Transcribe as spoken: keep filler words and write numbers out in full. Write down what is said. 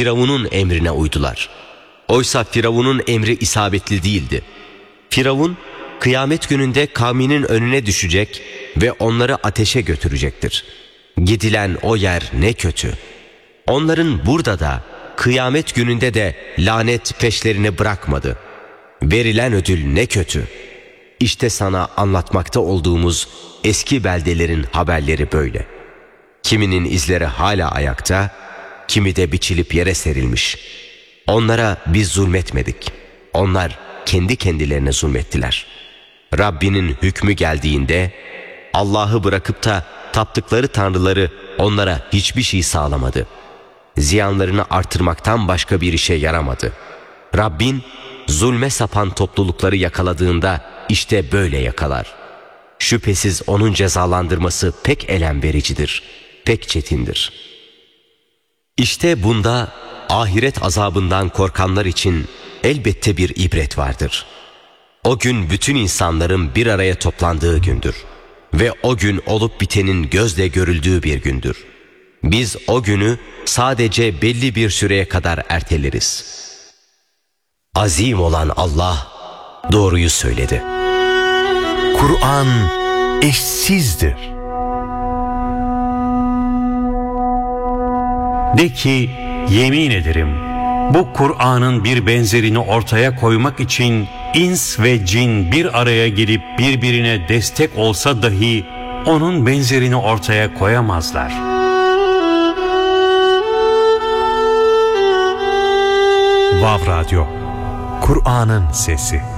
Firavun'un emrine uydular. Oysa Firavun'un emri isabetli değildi. Firavun, kıyamet gününde kavminin önüne düşecek ve onları ateşe götürecektir. Gidilen o yer ne kötü. Onların burada da, kıyamet gününde de lanet peşlerini bırakmadı. Verilen ödül ne kötü. İşte sana anlatmakta olduğumuz eski beldelerin haberleri böyle. Kiminin izleri hala ayakta, kimi de biçilip yere serilmiş. Onlara biz zulmetmedik. Onlar kendi kendilerine zulmettiler. Rabbinin hükmü geldiğinde Allah'ı bırakıp da taptıkları tanrıları onlara hiçbir şey sağlamadı. Ziyanlarını artırmaktan başka bir işe yaramadı. Rabbin zulme sapan toplulukları yakaladığında işte böyle yakalar. Şüphesiz onun cezalandırması pek elem vericidir, pek çetindir. İşte bunda ahiret azabından korkanlar için elbette bir ibret vardır. O gün bütün insanların bir araya toplandığı gündür. Ve o gün olup bitenin gözle görüldüğü bir gündür. Biz o günü sadece belli bir süreye kadar erteleriz. Azim olan Allah doğruyu söyledi. Kur'an eşsizdir. De ki, yemin ederim, bu Kur'an'ın bir benzerini ortaya koymak için ins ve cin bir araya gelip birbirine destek olsa dahi onun benzerini ortaya koyamazlar. Vav Radyo, Kur'an'ın sesi.